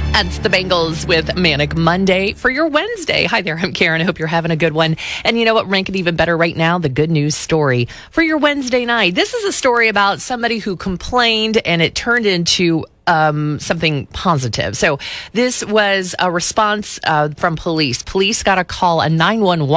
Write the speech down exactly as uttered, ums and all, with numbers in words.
That's the Bengals with Manic Monday for your Wednesday. Hi there, I'm Karen. I hope you're having a good one. And you know what, rank it even better right now, the good news story for your Wednesday night. This is a story about somebody who complained and it turned into Um, something positive. So this was a response uh, from police. Police got a call, a nine one one